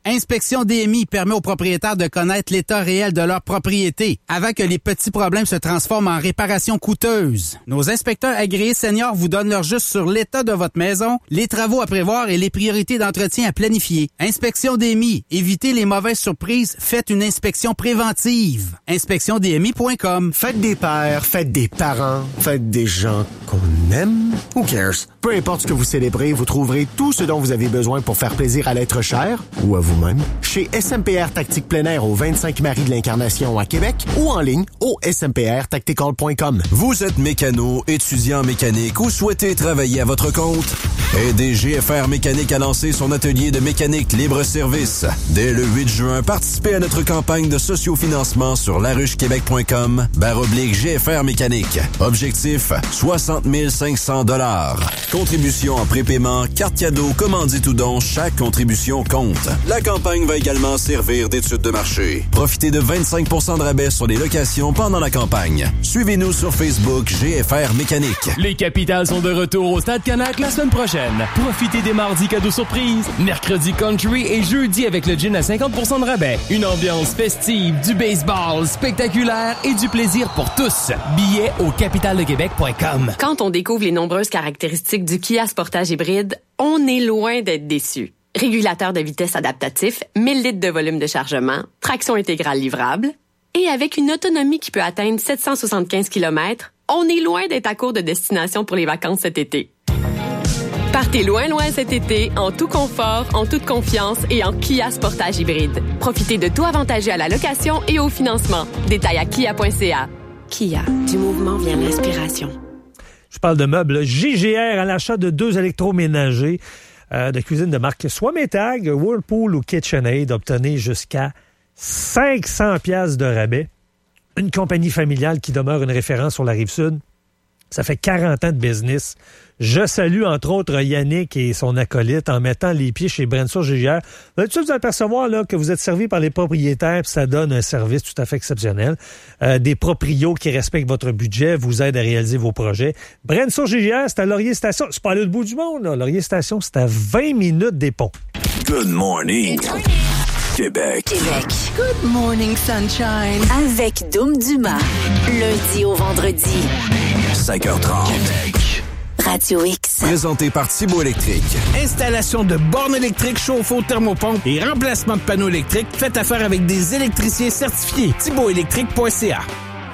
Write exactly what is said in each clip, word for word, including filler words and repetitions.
Inspection D M I permet aux propriétaires de connaître l'état réel de leur propriété avant que les petits problèmes se transforment en réparations coûteuses. Nos inspecteurs agréés seniors vous donnent leur juste sur l'état de votre maison, les travaux à prévoir et les priorités d'entretien à planifier. Inspection D M I. Évitez les mauvaises surprises. Faites une inspection préventive. inspection d m i point com. Faites des pères, faites des parents, faites des gens qu'on aime. Who cares? Peu importe ce que vous célébrez, vous trouverez tout ce dont vous avez besoin pour faire plaisir à l'être cher ou à vous-même chez S M P R Tactique plein air au vingt-cinq Marie de l'Incarnation à Québec ou en ligne au s m p r tactical point com. Vous êtes mécano, étudiant en mécanique ou souhaitez travailler à votre compte? Aidez G F R Mécanique à lancer son atelier de mécanique libre-service. Dès le huit juin, participez à notre campagne de sociofinancement sur laruche-québec point com barre oblique G F R Mécanique. Objectif, soixante mille cinq cents dollars. Contribution en prépaiement, carte cadeau, commandite ou don, chaque contribution compte. La campagne va également servir d'étude de marché. Profitez de vingt-cinq pour cent de rabais sur les locations pendant la campagne. Suivez-nous sur Facebook G F R Mécanique. Les Capitals sont de retour au Stade Canac la semaine prochaine. Profitez des mardis cadeaux surprises, mercredi country et jeudi avec le gin à cinquante pour cent de rabais. Une ambiance festive, du baseball spectaculaire et du plaisir pour tous. Billets au capital de québec point com. Quand on découvre les nombreuses caractéristiques du Kia Sportage hybride, on est loin d'être déçu. Régulateur de vitesse adaptatif, mille litres de volume de chargement, traction intégrale livrable, et avec une autonomie qui peut atteindre sept cent soixante-quinze kilomètres, on est loin d'être à court de destination pour les vacances cet été. Partez loin, loin cet été, en tout confort, en toute confiance et en Kia Sportage hybride. Profitez de tout avantageux à la location et au financement. Détails à kia point c a. Kia, du mouvement vient l'inspiration. Je parle de meubles J G R à l'achat de deux électroménagers euh, de cuisine de marque Swametag, Whirlpool ou KitchenAid. Obtenez jusqu'à cinq cents piastres de rabais. Une compagnie familiale qui demeure une référence sur la Rive-Sud. Ça fait quarante ans de business. Je salue, entre autres, Yannick et son acolyte en mettant les pieds chez Brenso G G R. Vous allez tout de suite vous apercevoir là, que vous êtes servi par les propriétaires puis ça donne un service tout à fait exceptionnel. Euh, des proprios qui respectent votre budget vous aident à réaliser vos projets. Brenso G G R, c'est à Laurier Station. C'est pas à l'autre bout du monde. Là. Laurier Station, c'est à vingt minutes des ponts. Good morning. Québec. Québec. Good morning, sunshine. Avec Dom Dumas. Lundi au vendredi. cinq heures trente. Radio X. Présenté par Thibaut Électrique. Installation de bornes électriques, chauffe-eau, thermopompe et remplacement de panneaux électriques. Faites affaire avec des électriciens certifiés. thibaut électrique point c a.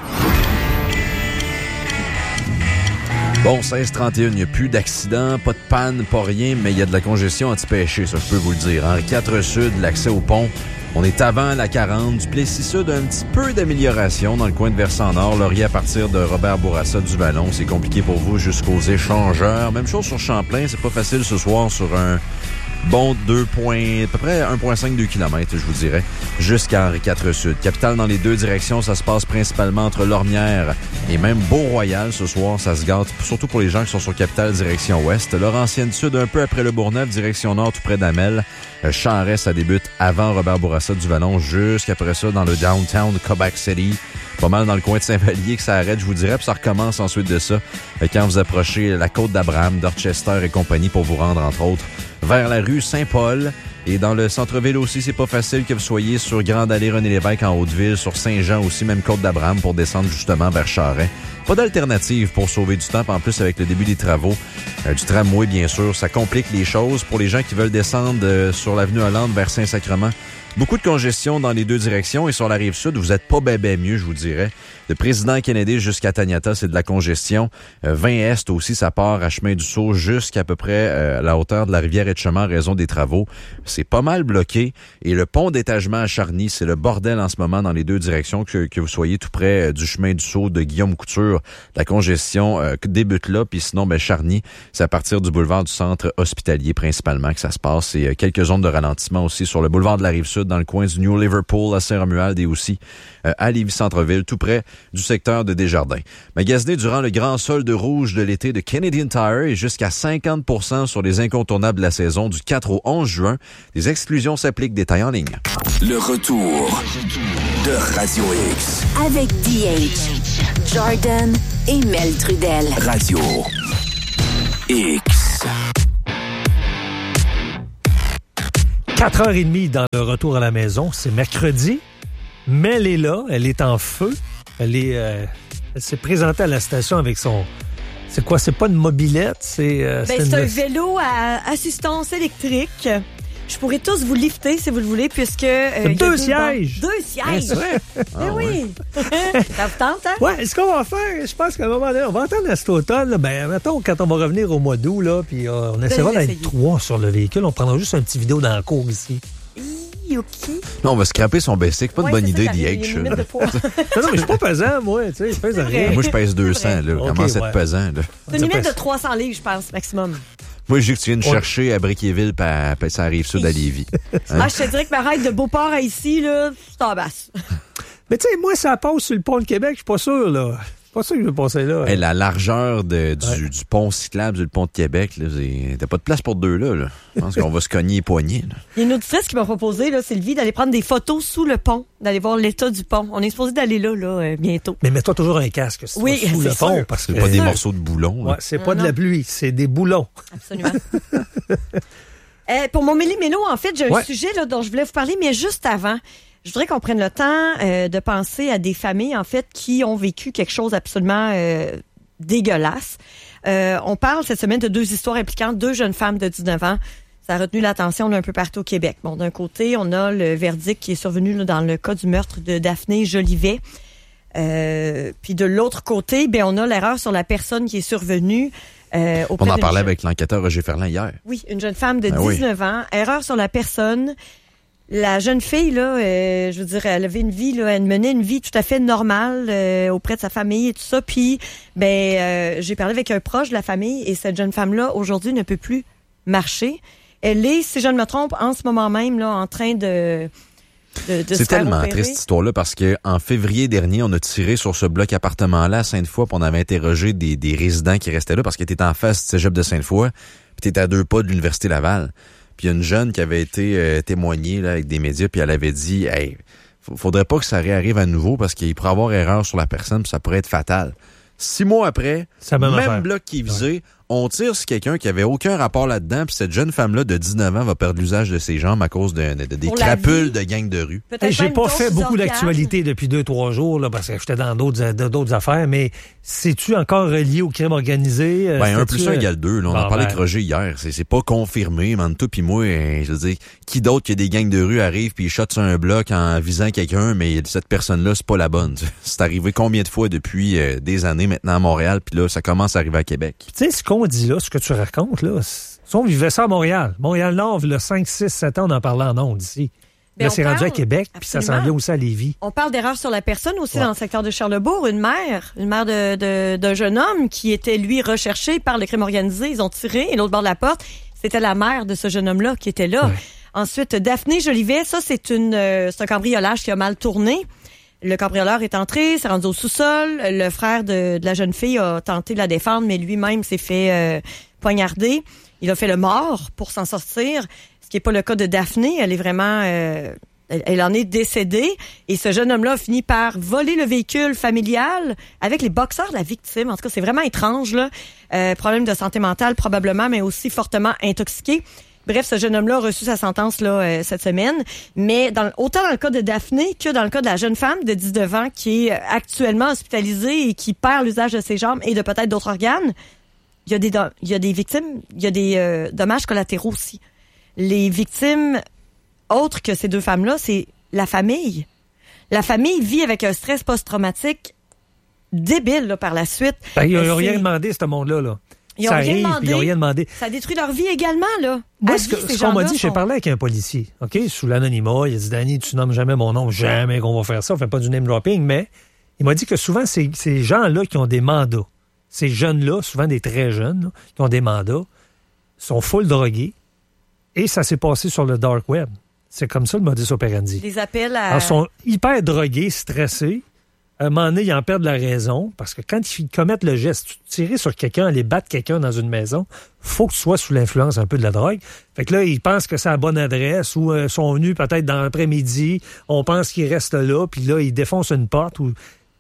Bon, seize trente et un, il n'y a plus d'accident, pas de panne, pas rien, mais il y a de la congestion anti-péché, ça je peux vous le dire. Henri quatre Sud, l'accès au pont, on est avant la quarante. Du Plessis Sud, un petit peu d'amélioration dans le coin de Versant-Nord. Laurier à partir de Robert Bourassa du Vallon, c'est compliqué pour vous jusqu'aux échangeurs. Même chose sur Champlain, c'est pas facile ce soir sur un bon deux points, à peu près un virgule cinq deux kilomètres, je vous dirais, jusqu'à Henri quatre Sud. Capitale dans les deux directions, ça se passe principalement entre Lormière et même Beau-Royal ce soir, ça se gâte, surtout pour les gens qui sont sur Capitale direction ouest. Laurentienne Sud, un peu après le Bourgneuf, direction nord, tout près d'Amel. Charest, ça débute avant Robert Bourassa du Vallon, jusqu'après ça dans le downtown de Quebec City. Pas mal dans le coin de Saint-Vallier que ça arrête, je vous dirais, puis ça recommence ensuite de ça quand vous approchez la côte d'Abraham, Dorchester et compagnie pour vous rendre, entre autres, vers la rue Saint-Paul. Et dans le centre-ville aussi, c'est pas facile que vous soyez sur Grande Allée René-Lévesque en Haute-Ville, sur Saint-Jean aussi, même côte d'Abraham pour descendre justement vers Charest. Pas d'alternative pour sauver du temps, en plus avec le début des travaux euh, du tramway, bien sûr, ça complique les choses pour les gens qui veulent descendre euh, sur l'avenue Hollande vers Saint-Sacrement. Beaucoup de congestion dans les deux directions et sur la rive sud, vous êtes pas ben ben mieux, je vous dirais. De Président Kennedy jusqu'à Taniata, c'est de la congestion. Euh, vingt Est aussi, ça part à Chemin du Sceau jusqu'à peu près euh, la hauteur de la rivière Etchemin en raison des travaux. C'est pas mal bloqué. Et le pont d'étagement à Charny, c'est le bordel en ce moment dans les deux directions, que, que vous soyez tout près euh, du Chemin du Sceau de Guillaume Couture. La congestion euh, débute là, puis sinon, ben Charny, c'est à partir du boulevard du Centre hospitalier principalement que ça se passe. Et euh, quelques zones de ralentissement aussi sur le boulevard de la Rive-Sud, dans le coin du New Liverpool à Saint-Romuald et aussi euh, à Lévis-Centreville, tout près du secteur de Desjardins. Magasinez durant le grand solde rouge de l'été de Canadian Tire et jusqu'à cinquante pour cent sur les incontournables de la saison du quatre au onze juin. Des exclusions s'appliquent, détails en ligne. Le retour de Radio X. Avec D H, Jordan et Mel Trudel. Radio X. quatre heures trente dans le retour à la maison. C'est mercredi, mais elle est là, elle est en feu. Elle est, euh, elle s'est présentée à la station avec son... C'est quoi? C'est pas une mobilette, c'est... Euh, ben, c'est c'est une... un vélo à assistance électrique. Je pourrais tous vous lifter si vous le voulez, puisque... Euh, deux, deux sièges! Bancs. Deux sièges! Ben ah, oui! Ça vous tente, hein? Ouais, ce qu'on va faire, je pense qu'à un moment donné, on va attendre à cet automne, là, ben, mettons, quand on va revenir au mois d'août, là, puis euh, on essaiera d'être trois sur le véhicule, on prendra juste un petit vidéo dans la cour ici. OK. Non, on va scraper son basic. Pas ouais, de bonne idée, ça, The Egg. non, non, mais je suis pas pesant, moi. Tu sais, je pèse rien. Moi, je pèse deux cents. Là. Okay, Commence à ouais. être pesant. Là. C'est une limite de trois cents livres, je pense, maximum. Moi, je dis que tu viens de ouais. chercher à Briquéville, puis ça arrive sud à Lévis. Hein? Ah, je te dirais que ma ride de Beauport à ici, là, c'est en basse. Mais tu sais, moi, ça passe sur le pont de Québec, je suis pas sûr, là. Je suis pas sûr que je vais passer là. Hey, la largeur de, du, ouais. du pont cyclable sur le pont de Québec, là, t'as pas de place pour deux là. là. Je pense qu'on va se cogner les poignets. Là. Il y a une auditrice qui m'a proposé, là, Sylvie, d'aller prendre des photos sous le pont, d'aller voir l'état du pont. On est supposé d'aller là, là, euh, bientôt. Mais mets-toi toujours un casque si oui, tu vas sous le sûr. pont. Parce c'est que pas des sûr. morceaux de boulons. Ouais, c'est pas non, de la pluie, c'est des boulons. Absolument. euh, pour mon méli-mélo, en fait, j'ai un ouais. sujet là, dont je voulais vous parler, mais juste avant, je voudrais qu'on prenne le temps euh, de penser à des familles, en fait, qui ont vécu quelque chose absolument euh, dégueulasse. Euh, on parle cette semaine de deux histoires impliquant deux jeunes femmes de dix-neuf ans. Ça a retenu l'attention d'un peu partout au Québec. Bon, d'un côté, on a le verdict qui est survenu là, dans le cas du meurtre de Daphné Jolivet. Euh, puis de l'autre côté, ben on a l'erreur sur la personne qui est survenue. Euh, on en parlait jeune... avec l'enquêteur Roger Ferland hier. Oui, une jeune femme de ben dix-neuf oui. ans. Erreur sur la personne. La jeune fille, là, euh, je veux dire, elle avait une vie, là, elle menait une vie tout à fait normale euh, auprès de sa famille et tout ça. Puis, ben, euh, j'ai parlé avec un proche de la famille et cette jeune femme-là, aujourd'hui, ne peut plus marcher. Elle est, si je ne me trompe, en ce moment même, là, en train de... De, de c'est tellement triste cette histoire-là parce que en février dernier, on a tiré sur ce bloc appartement-là à Sainte-Foy, puis on avait interrogé des, des résidents qui restaient là parce qu'il était en face du cégep de Sainte-Foy, puis t'étais à deux pas de l'Université Laval. Puis il y a une jeune qui avait été euh, témoignée là, avec des médias, puis elle avait dit « Hey, faudrait pas que ça réarrive à nouveau parce qu'il pourrait y avoir erreur sur la personne, puis ça pourrait être fatal. » Six mois après, même, même bloc qui est visé, ouais. on tire sur quelqu'un qui avait aucun rapport là-dedans, puis cette jeune femme-là de dix-neuf ans va perdre l'usage de ses jambes à cause de, de, de, des crapules de gangs de rue. Hey, j'ai pas fait beaucoup d'actualité depuis deux, trois jours, là, parce que j'étais dans d'autres, d'autres affaires, mais c'est-tu encore relié au crime organisé? Ben, un plus un égale deux, là. On bon, en parlait ben... avec Roger hier. C'est, c'est pas confirmé, mais entre toi pis moi, je veux dire, qui d'autre que des gangs de rue arrivent puis ils shotent sur un bloc en visant quelqu'un, mais cette personne-là, c'est pas la bonne. C'est arrivé combien de fois depuis euh, des années maintenant à Montréal, puis là, ça commence à arriver à Québec. Tu sais, ce qu'on dit là, ce que tu racontes, là, si on vivait ça à Montréal, Montréal-Nord, le cinq, six, sept ans, on en parlait en ondes ici. Mais là, c'est parle, rendu à Québec, puis ça s'en vient aussi à Lévis. On parle d'erreur sur la personne aussi ouais. dans le secteur de Charlesbourg. Une mère, une mère de, de, d'un jeune homme qui était, lui, recherché par le crime organisé. Ils ont tiré, et l'autre bord de la porte, c'était la mère de ce jeune homme-là qui était là. Ouais. Ensuite, Daphné Jolivet, ça, c'est une, euh, c'est un cambriolage qui a mal tourné. Le cambrioleur est entré, s'est rendu au sous-sol. Le frère de, de la jeune fille a tenté de la défendre, mais lui-même s'est fait euh, poignarder. Il a fait le mort pour s'en sortir, ce qui n'est pas le cas de Daphné. Elle est vraiment... Euh, elle, elle en est décédée. Et ce jeune homme-là a fini par voler le véhicule familial avec les boxeurs de la victime. En tout cas, c'est vraiment étrange, là. Euh, problème de santé mentale, probablement, mais aussi fortement intoxiqué. Bref, ce jeune homme-là a reçu sa sentence là euh, cette semaine, mais dans, autant dans le cas de Daphné que dans le cas de la jeune femme de dix-neuf ans qui est actuellement hospitalisée et qui perd l'usage de ses jambes et de peut-être d'autres organes, il y a des, il y a des victimes, il y a des euh, dommages collatéraux aussi. Les victimes autres que ces deux femmes-là, c'est la famille. La famille vit avec un stress post-traumatique débile là, par la suite. Ben, ils n'ont rien demandé, ce monde-là, là. Ils n'ont rien demandé. Ils ont rien demandé. Ça détruit leur vie également, là. Moi, ce, que, ce qu'on m'a dit, sont... j'ai parlé avec un policier, OK, sous l'anonymat. Il a dit, Danny, tu nommes jamais mon nom, jamais qu'on va faire ça. On fait pas du name dropping, mais il m'a dit que souvent, c'est ces gens-là qui ont des mandats, ces jeunes-là, souvent des très jeunes, là, qui ont des mandats, sont full drogués et ça s'est passé sur le dark web. C'est comme ça le modus operandi. Les appels à... Alors, ils sont hyper drogués, stressés. À un moment donné, ils en perdent la raison, parce que quand ils commettent le geste, tu tirer sur quelqu'un, aller battre quelqu'un dans une maison, faut que tu sois sous l'influence un peu de la drogue. Fait que là, ils pensent que c'est la bonne adresse, ou euh, sont venus peut-être dans l'après-midi, on pense qu'ils restent là, puis là, ils défoncent une porte, ou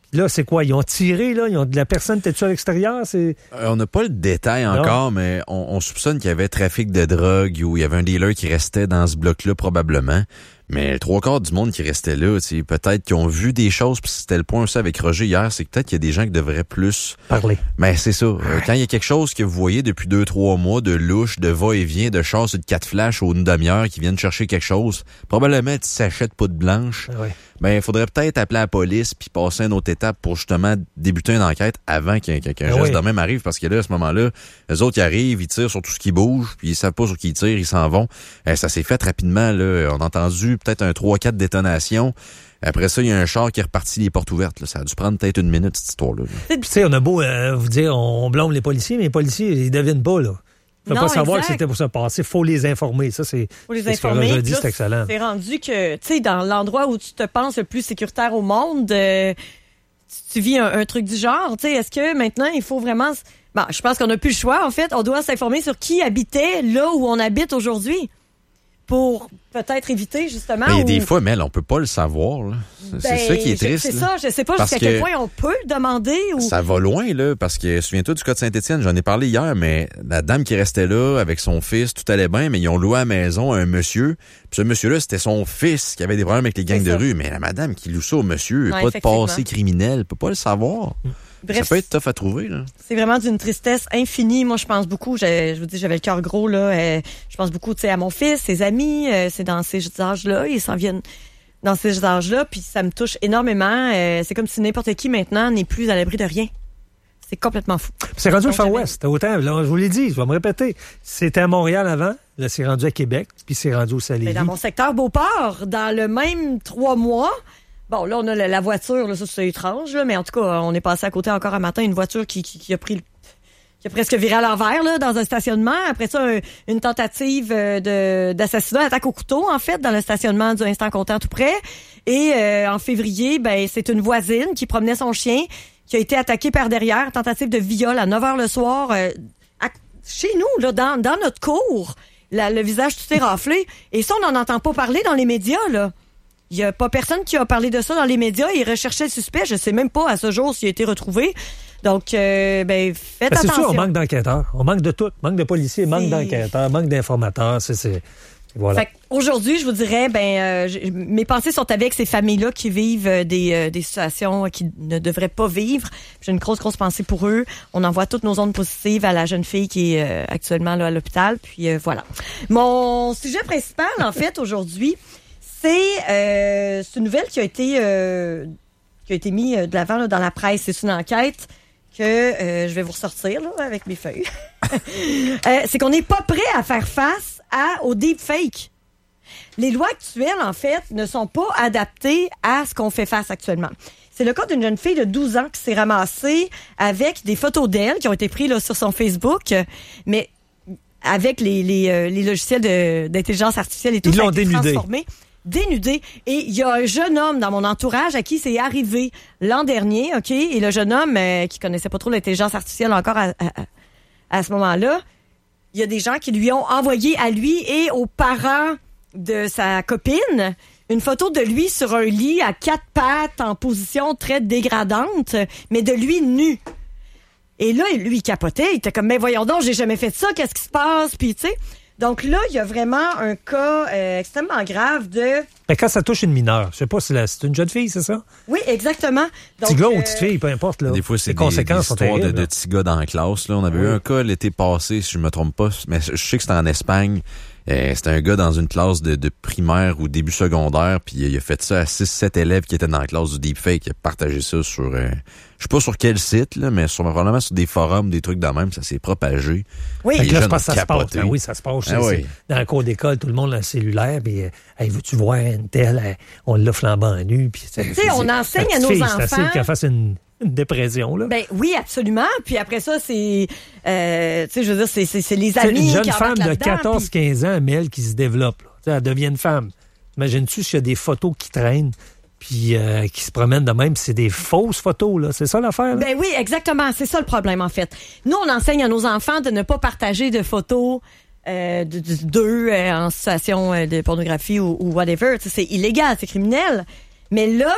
Là, c'est quoi? Ils ont tiré, là? Ils ont, la personne était-tu à l'extérieur? C'est... Euh, on n'a pas le détail encore, non. mais on, on soupçonne qu'il y avait trafic de drogue ou il y avait un dealer qui restait dans ce bloc-là probablement. Mais le trois quarts du monde qui restait là, peut-être qu'ils ont vu des choses, puis c'était le point aussi avec Roger hier, c'est que peut-être qu'il y a des gens qui devraient plus... Parler. Mais c'est ça. Euh, quand il y a quelque chose que vous voyez depuis deux, trois mois, de louche, de va-et-vient, de chars sur de quatre flashs au une demi-heure qui viennent chercher quelque chose, probablement tu s'achètes poudre blanche, oui. ben il faudrait peut-être appeler la police puis passer une autre étape pour justement débuter une enquête avant qu'un, qu'un geste oui. de même arrive, parce que là, à ce moment-là, les autres, ils arrivent, ils tirent sur tout ce qui bouge, puis ils savent pas sur qui ils tirent, ils s'en vont. Eh, ça s'est fait rapidement, là. On a entendu peut-être un trois quatre détonations. Après ça, il y a un char qui est reparti les portes ouvertes. Là. Ça a dû prendre peut-être une minute, cette histoire-là. Tu sais, on a beau euh, vous dire, on blâme les policiers, mais les policiers, ils devinent pas, là. Faut non, pas savoir exact. que c'était pour se passer. Faut les informer. Ça, c'est, faut les c'est informer. ce que dit, c'est excellent. C'est rendu que, tu sais, dans l'endroit où tu te penses le plus sécuritaire au monde, euh, tu, tu vis un, un truc du genre. Tu sais, est-ce que maintenant, il faut vraiment... Bon, je pense qu'on n'a plus le choix, en fait. On doit s'informer sur qui habitait là où on habite aujourd'hui. Pour peut-être éviter, justement... Mais il y a ou... des fois, Mel, on peut pas le savoir. Là. C'est, ben, c'est ça qui est triste. C'est là. ça, je sais pas jusqu'à quel point on peut le demander. Ou... Ça va loin, là, parce que, souviens-toi du cas de Saint-Étienne, j'en ai parlé hier, mais la dame qui restait là avec son fils, tout allait bien, mais ils ont loué à la maison un monsieur, puis ce monsieur-là, c'était son fils qui avait des problèmes avec les gangs de rue, mais la madame qui loue ça au monsieur, ouais, pas de passé criminel, peut pas le savoir. Bref, ça peut être tough à trouver, là. C'est vraiment d'une tristesse infinie. Moi, je pense beaucoup, je, je vous dis, j'avais le cœur gros, là. Euh, je pense beaucoup, tu sais, à mon fils, ses amis. Euh, c'est dans ces âges-là. Ils s'en viennent dans ces âges-là. Puis ça me touche énormément. Euh, c'est comme si n'importe qui, maintenant, n'est plus à l'abri de rien. C'est complètement fou. C'est rendu au Far West. Autant, là, je vous l'ai dit, je vais me répéter. C'était à Montréal avant. Là, c'est rendu à Québec. Puis c'est rendu au Saint-Lévis. Dans mon secteur Beauport, dans le même trois mois... Bon, là, on a la, la voiture, là, ça, c'est étrange, là, mais en tout cas, on est passé à côté encore un matin, une voiture qui, qui, qui a pris le, qui a presque viré à l'envers, là, dans un stationnement. Après ça, un, une tentative de, d'assassinat, attaque au couteau, en fait, dans le stationnement du Instant Content tout près. Et, euh, en février, ben, c'est une voisine qui promenait son chien, qui a été attaquée par derrière, tentative de viol à neuf heures le soir, euh, à, chez nous, là, dans, dans notre cour. La, le visage tout est raflé. Et ça, on n'en entend pas parler dans les médias, là. Il n'y a pas personne qui a parlé de ça dans les médias. Ils recherchaient le suspect. Je ne sais même pas à ce jour s'il a été retrouvé. Donc, euh, ben, faites ben, c'est attention. C'est sûr, on manque d'enquêteurs. On manque de tout. Manque de policiers, c'est... manque d'enquêteurs, manque d'informateurs. C'est, c'est... Voilà. Fait aujourd'hui, je vous dirais, ben, euh, mes pensées sont avec ces familles-là qui vivent euh, des, euh, des situations qu'ils ne devraient pas vivre. J'ai une grosse, grosse pensée pour eux. On envoie toutes nos ondes positives à la jeune fille qui est euh, actuellement là, à l'hôpital. Puis euh, voilà. Mon sujet principal, en fait, aujourd'hui, C'est, euh, c'est une nouvelle qui a été euh, qui a été mise de l'avant là, dans la presse. C'est une enquête que euh, je vais vous ressortir là, avec mes feuilles. euh, c'est qu'on n'est pas prêt à faire face à, au deepfake. Les lois actuelles, en fait, ne sont pas adaptées à ce qu'on fait face actuellement. C'est le cas d'une jeune fille de douze ans qui s'est ramassée avec des photos d'elle qui ont été prises là, sur son Facebook, mais avec les, les, euh, les logiciels de, d'intelligence artificielle et tout, Ils ça l'ont a été dénudé. transformé. Dénudé. Et il y a un jeune homme dans mon entourage à qui c'est arrivé l'an dernier, OK? Et le jeune homme, euh, qui connaissait pas trop l'intelligence artificielle encore à, à, à ce moment-là, il y a des gens qui lui ont envoyé à lui et aux parents de sa copine une photo de lui sur un lit à quatre pattes en position très dégradante, mais de lui nu. Et là, lui, il capotait. Il était comme, mais voyons donc, j'ai jamais fait ça. Qu'est-ce qui se passe? Puis, tu sais... Donc là, il y a vraiment un cas euh, extrêmement grave de... Mais quand ça touche une mineure, je sais pas si la, c'est une jeune fille, c'est ça? Oui, exactement. Petit gars euh... ou petite fille, peu importe. Là. Des fois, c'est les des, conséquences des histoires sont terribles, de, de petits gars dans la classe. Là. On avait oui. eu un cas l'été passé, si je me trompe pas, mais je sais que c'était en Espagne. Euh, c'était un gars dans une classe de, de primaire ou début secondaire, puis il a fait ça à six sept élèves qui étaient dans la classe du deepfake. Il a partagé ça sur... Euh, je sais pas sur quel site, là, mais sur, probablement sur des forums, des trucs de même, ça s'est propagé. Oui, là, je pense que ça se passe. Ben oui, ça se passe. Ah, oui. Dans le cours d'école, tout le monde a un cellulaire, puis euh, hey, veux-tu voir une telle, euh, on l'a flambant nu. Tu sais, on enseigne à nos fille, enfants. C'est facile qu'elle fasse une, une dépression, là. Ben oui, absolument. Puis après ça, c'est, euh, tu sais, je veux dire, c'est, c'est, c'est les amis. C'est une jeune qui femme de quatorze quinze ans, mais elle qui se développe. Là. Elle devient une femme. Imagines-tu s'il y a des photos qui traînent? Puis euh, qui se promènent de même, c'est des fausses photos, là. C'est ça l'affaire, là? Ben oui, exactement. C'est ça le problème, en fait. Nous, on enseigne à nos enfants de ne pas partager de photos euh, de, de, d'eux euh, en situation euh, de pornographie ou, ou whatever. T'sais, c'est illégal, c'est criminel. Mais là,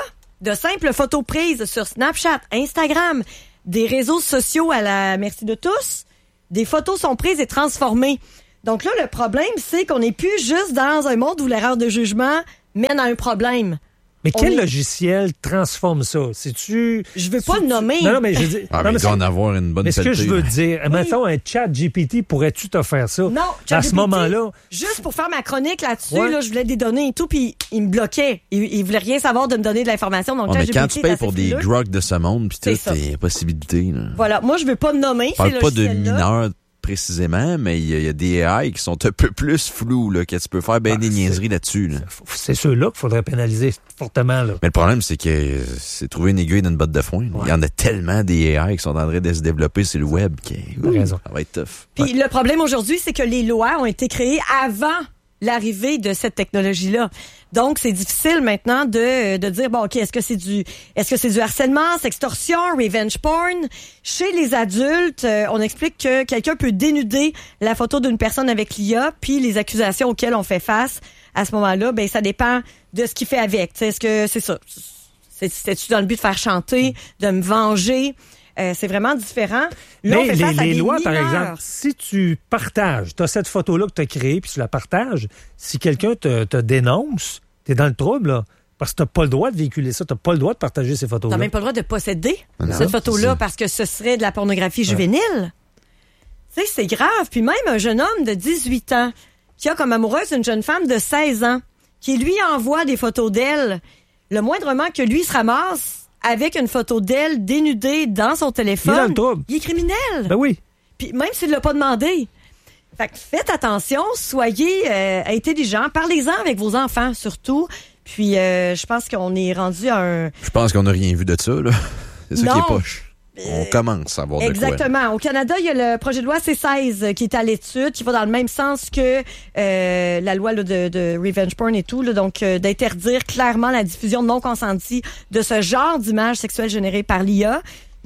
de simples photos prises sur Snapchat, Instagram, des réseaux sociaux à la merci de tous, des photos sont prises et transformées. Donc là, le problème, c'est qu'on n'est plus juste dans un monde où l'erreur de jugement mène à un problème. Mais On quel est... logiciel transforme ça? C'est-tu... Je veux pas c'est-tu... le nommer. Non, non, mais je dis... Ah, non, mais mais il doit en avoir une bonne Mais ce que pelletée, je veux là. dire, Oui. mettons un chat G P T, pourrais-tu te faire ça? Non, À ChatGPT, ce moment-là... juste pour faire ma chronique là-dessus, Ouais. là, je voulais des données et tout, puis il me bloquait. Il, il voulait rien savoir de me donner de l'information. Donc, Oh, mais ChatGPT quand tu est payes assez pour des frileux. grogs de ce monde, puis C'est tout, ça. tes possibilités, là. Voilà, moi, je veux pas nommer Je parle ces pas de logiciels-là. mineurs précisément, mais il y, a- il y a des A I qui sont un peu plus flous, là, que tu peux faire bien Ah, des c'est- niaiseries là-dessus, là. C'est ceux-là qu'il faudrait pénaliser fortement, là. Mais le problème, c'est que euh, c'est trouver une aiguille dans une botte de foin. Il y en a tellement des A I qui sont en train de se développer sur le web que T'as raison. ça va être tough. Puis le problème aujourd'hui, c'est que les lois ont été créées avant l'arrivée de cette technologie-là. Donc, c'est difficile maintenant de, de dire, bon, OK, est-ce que c'est du, est-ce que c'est du harcèlement, sextorsion, revenge porn? Chez les adultes, euh, on explique que quelqu'un peut dénuder la photo d'une personne avec l'I A, puis les accusations auxquelles on fait face, à ce moment-là, ben, ça dépend de ce qu'il fait avec. T'sais, est-ce que c'est ça? C'est, c'est-tu dans le but de faire chanter, de me venger? Euh, c'est vraiment différent. Là, on Mais fait les, face à les des lois, par mineurs. exemple, si tu partages, tu as cette photo-là que tu as créée, puis tu la partages, si quelqu'un te, te dénonce, tu es dans le trouble, là, parce que tu n'as pas le droit de véhiculer ça, tu n'as pas le droit de partager ces photos-là. T'as même pas le droit de posséder Non, cette c'est photo-là ça. parce que ce serait de la pornographie juvénile. Tu sais, c'est grave. Puis même un jeune homme de dix-huit ans qui a comme amoureuse une jeune femme de seize ans qui lui envoie des photos d'elle, le moindrement que lui se ramasse avec une photo d'elle dénudée dans son téléphone, Il est dans le trouble. il est criminel. Ben oui. Puis même s'il l'a pas demandé. Fait que faites attention, soyez euh, intelligents, parlez-en avec vos enfants surtout. Puis euh, je pense qu'on est rendu à un... Je pense qu'on n'a rien vu de ça, là. C'est ça Non. qui est poche. On commence à voir de quoi. Exactement. Au Canada, il y a le projet de loi C seize qui est à l'étude, qui va dans le même sens que euh, la loi là, de, de revenge porn et tout, là, donc euh, d'interdire clairement la diffusion non consentie de ce genre d'images sexuelles générées par l'I A.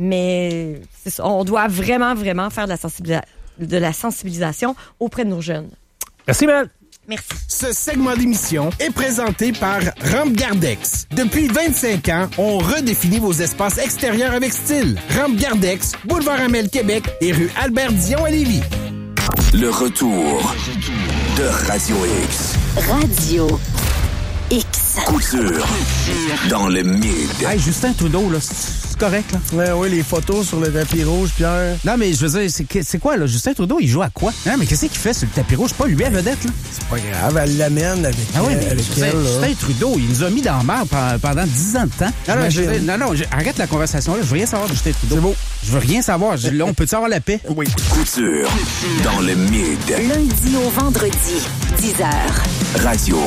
Mais c'est ça, on doit vraiment, vraiment faire de la, sensibilisa- de la sensibilisation auprès de nos jeunes. Merci, man. Merci. Ce segment d'émission est présenté par Rampe Gardex. Depuis vingt-cinq ans, on redéfinit vos espaces extérieurs avec style. Rampe Gardex, boulevard Amel Québec et rue Albert-Dion à Lévis. Le retour de Radio X. Radio X. Couture dans le mid. Hey, Justin Trudeau, là, c'est correct, là? Ouais, oui, les photos sur le tapis rouge, Pierre. Non, mais je veux dire, c'est, que- c'est quoi, là? Justin Trudeau, il joue à quoi? Non, mais qu'est-ce qu'il fait sur le tapis rouge? C'est pas lui à vedette, là? C'est pas grave, elle l'amène avec, Ah oui, mais avec je veux dire, elle. Là. Justin Trudeau, il nous a mis dans le marre pendant, pendant dix ans de temps. Non, non, je veux Imagine. dire, non, non, je- arrête la conversation, là. Je veux rien savoir de Justin Trudeau. C'est beau. Je veux rien savoir. Je- là, on peut-tu avoir la paix? Oui. Couture dans le mid. Lundi au vendredi, dix heures. Radio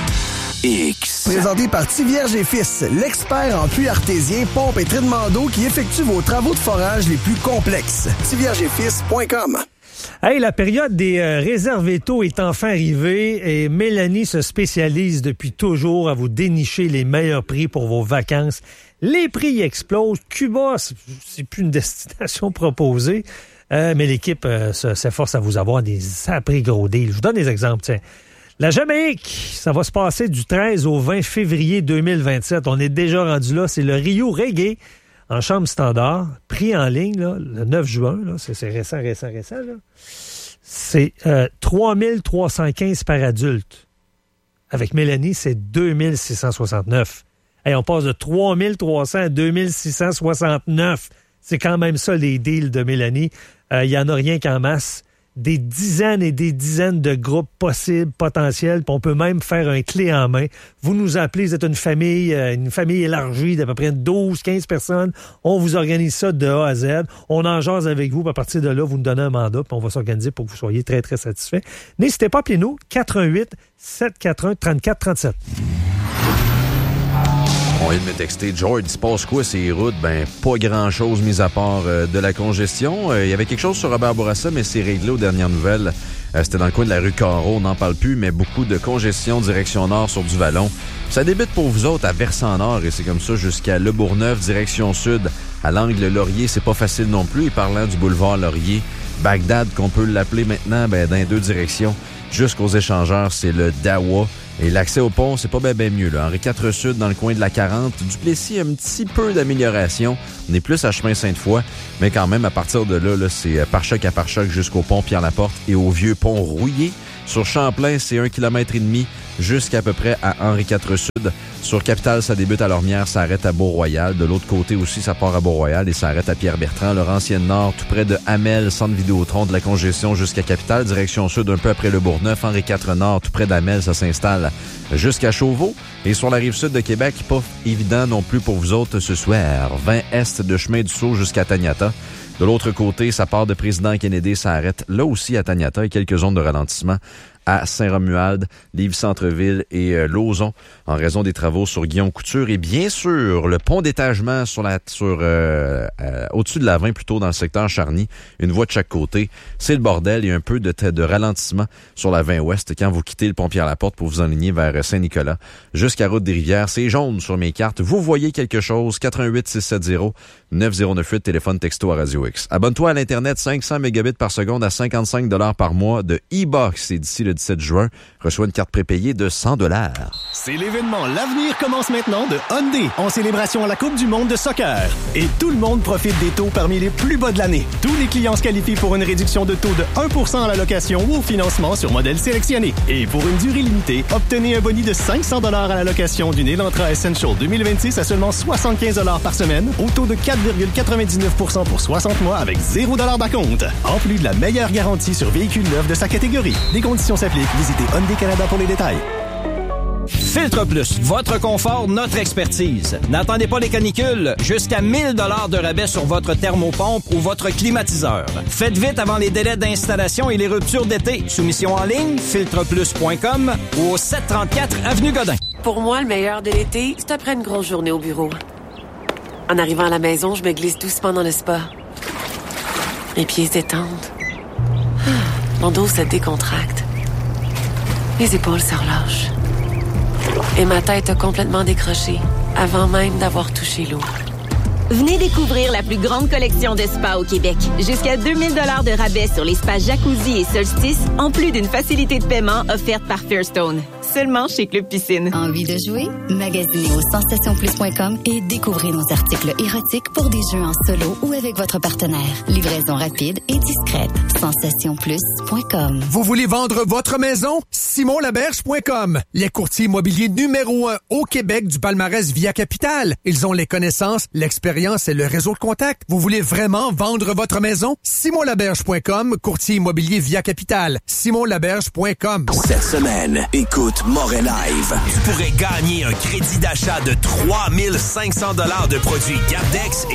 X. Présenté par Tivierge et Fils, l'expert en puits artésien, pompe et traitement d'eau qui effectue vos travaux de forage les plus complexes. tivierge et fils point com. Hey, la période des euh, réserves vétos est enfin arrivée et Mélanie se spécialise depuis toujours à vous dénicher les meilleurs prix pour vos vacances. Les prix explosent. Cuba, c'est, c'est plus une destination proposée, euh, mais l'équipe euh, se- s'efforce à vous avoir des prix gros deals. Je vous donne des exemples, tiens. La Jamaïque, ça va se passer du treize au vingt février deux mille vingt-sept. On est déjà rendu là. C'est le Rio Reggae en chambre standard, prix en ligne, là, le neuf juin. Là, c'est, c'est récent, récent, récent. Là. C'est euh, trois mille trois cent quinze par adulte. Avec Mélanie, c'est deux mille six cent soixante-neuf. Hey, on passe de trois mille trois cents à deux mille six cent soixante-neuf. C'est quand même ça, les deals de Mélanie. Il euh, y en a rien qu'en masse. Des dizaines et des dizaines de groupes possibles, potentiels, puis on peut même faire un clé en main. Vous nous appelez, vous êtes une famille, euh, une famille élargie d'à peu près douze, quinze personnes. On vous organise ça de A à Z. On en jase avec vous, puis à partir de là, vous nous donnez un mandat, puis on va s'organiser pour que vous soyez très, très satisfaits. N'hésitez pas, appelez-nous, quatre un huit, sept quatre un, trente-quatre trente-sept. On vient de me texter, George, il se passe quoi ces routes? Ben, pas grand-chose mis à part euh, de la congestion. Euh, il y avait quelque chose sur Robert Bourassa, mais c'est réglé aux dernières nouvelles. Euh, c'était dans le coin de la rue Carreau, on n'en parle plus, mais beaucoup de congestion direction nord sur du Vallon. Ça débute pour vous autres à Versant-Nord, et c'est comme ça jusqu'à Le Bourgneuf, direction sud. À l'angle Laurier, c'est pas facile non plus. Et parlant du boulevard Laurier, Bagdad, qu'on peut l'appeler maintenant, ben, dans les deux directions, jusqu'aux échangeurs, c'est le Dawa. Et l'accès au pont, c'est pas bien ben mieux. Là. Henri quatre Sud, dans le coin de la quarante. Duplessis, un petit peu d'amélioration. On est plus à chemin Sainte-Foy, mais quand même, à partir de là, là c'est pare-choc à pare-choc jusqu'au pont Pierre-Laporte et au vieux pont Rouillé. Sur Champlain, c'est un kilomètre et demi jusqu'à peu près à Henri quatre Sud. Sur Capitale, ça débute à Lormière, ça arrête à Beau-Royal. De l'autre côté aussi, ça part à Beau-Royal et ça arrête à Pierre-Bertrand. Laurentienne-Nord, tout près de Hamel, centre Vidéotron, de la congestion jusqu'à Capitale. Direction sud, un peu après le Bourgneuf. Henri quatre Nord, tout près d'Hamel, ça s'installe jusqu'à Chauveau. Et sur la rive sud de Québec, pas évident non plus pour vous autres ce soir. vingt Est de chemin du Sceau jusqu'à Taniata. De l'autre côté, ça part de Président Kennedy, ça arrête là aussi à Taniata et quelques zones de ralentissement à Saint-Romuald, Lévis-Centreville et euh, Lauson en raison des travaux sur Guillaume-Couture. Et bien sûr, le pont d'étagement sur la sur euh, euh, au-dessus de la vingt, plutôt dans le secteur Charny, une voie de chaque côté. C'est le bordel. Il y a un peu de, de ralentissement sur la vingt Ouest quand vous quittez le pont Pierre-Laporte pour vous enligner vers Saint-Nicolas jusqu'à Route des Rivières. C'est jaune sur mes cartes. Vous voyez quelque chose? quatre un huit six sept zéro neuf zéro neuf huit, téléphone texto à Radio X. Abonne-toi à l'Internet, cinq cents mégabits par seconde à cinquante-cinq dollars par mois de e-box. Et d'ici le dix-sept juin, reçois une carte prépayée de cent dollars. C'est l'événement L'avenir commence maintenant de Hyundai en célébration à la Coupe du monde de soccer. Et tout le monde profite des taux parmi les plus bas de l'année. Tous les clients se qualifient pour une réduction de taux de un pour cent à la location ou au financement sur modèle sélectionné. Et pour une durée limitée, obtenez un boni de cinq cents dollars à la location d'une Elantra Essential deux mille vingt-six à seulement soixante-quinze dollars par semaine, au taux de quatre virgule quatre-vingt-dix-neuf pour cent pour soixante mois avec zéro dollar d'acompte. En plus de la meilleure garantie sur véhicules neufs de sa catégorie. Des conditions s'appliquent. Visitez Hyundai Canada pour les détails. Filtre Plus, votre confort, notre expertise. N'attendez pas les canicules. Jusqu'à mille dollars de rabais sur votre thermopompe ou votre climatiseur. Faites vite avant les délais d'installation et les ruptures d'été. Soumission en ligne, filtre plus point com ou au sept cent trente-quatre avenue Godin. Pour moi, le meilleur de l'été, c'est après une grosse journée au bureau. En arrivant à la maison, je me glisse doucement dans le spa. Mes pieds se détendent. Mon dos se décontracte. Les épaules se relâchent. Et ma tête a complètement décroché avant même d'avoir touché l'eau. Venez découvrir la plus grande collection de spas au Québec. Jusqu'à deux mille dollars de rabais sur les spas Jacuzzi et Solstice, en plus d'une facilité de paiement offerte par Fairstone. Seulement chez Club Piscine. Envie de jouer? Magasinez au sensation plus point com et découvrez nos articles érotiques pour des jeux en solo ou avec votre partenaire. Livraison rapide et discrète. sensation plus point com. Vous voulez vendre votre maison? simon laberge point com. Les courtiers immobiliers numéro un au Québec du palmarès Via Capital. Ils ont les connaissances, l'expérience et le réseau de contacts. Vous voulez vraiment vendre votre maison? simon laberge point com, courtier immobilier Via Capital. simon laberge point com. Cette semaine, écoute Moret Live. Tu pourrais gagner un crédit d'achat de trois mille cinq cents dollars de produits Gardex